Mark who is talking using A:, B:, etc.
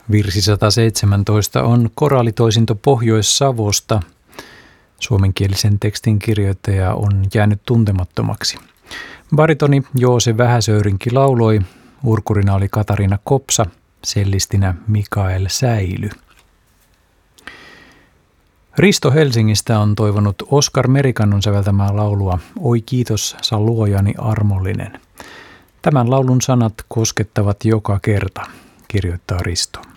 A: Virsi 117 on koraalitoisinto Pohjois-Savosta. Suomenkielisen tekstin kirjoittaja on jäänyt tuntemattomaksi. Baritoni Joose Vähäsöyrinki lauloi, urkurina oli Katariina Kopsa, sellistinä Mikael Säily. Risto Helsingistä on toivonut Oskar Merikannun säveltämää laulua Oi kiitos, sä luojani armollinen. Tämän laulun sanat koskettavat joka kerta, kirjoittaa Risto.